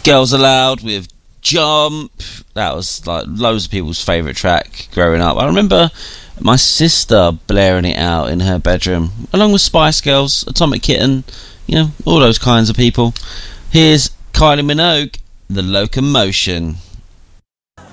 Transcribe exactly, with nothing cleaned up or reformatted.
Girls Aloud with Jump. That was like loads of people's favourite track growing up. I remember my sister blaring it out in her bedroom, along with Spice Girls, Atomic Kitten, you know, all those kinds of people. Here's Kylie Minogue, The Locomotion.